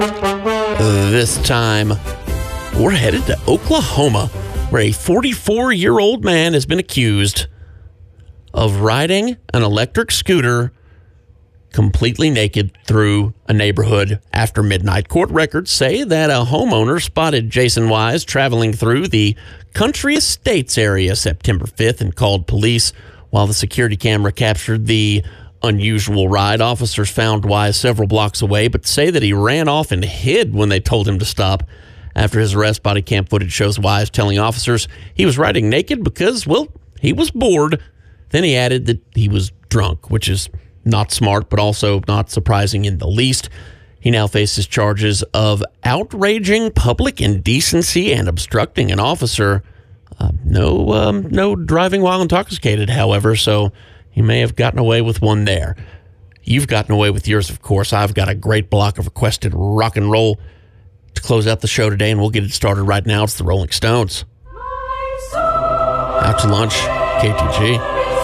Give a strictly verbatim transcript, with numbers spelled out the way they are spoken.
This time, we're headed to Oklahoma, where a forty-four-year-old man has been accused of riding an electric scooter completely naked through a neighborhood after midnight. Court records say that a homeowner spotted Jason Wise traveling through the Country Estates area September fifth and called police. While the security camera captured the unusual ride, officers found Wise several blocks away, but say that he ran off and hid when they told him to stop. After his arrest, body cam footage shows Wise telling officers he was riding naked because, well, he was bored. Then he added that he was drunk, which is not smart, but also not surprising in the least. He now faces charges of outraging public indecency and obstructing an officer. Uh, no, um, no driving while intoxicated, however, so he may have gotten away with one there. You've gotten away with yours, of course. I've got a great block of requested rock and roll to close out the show today, and we'll get it started right now. It's the Rolling Stones. Out to lunch, K T G.